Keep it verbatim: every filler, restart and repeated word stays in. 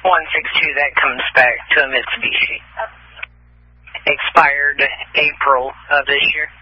one six two, that comes back to a Mitsubishi. Expired April of this year.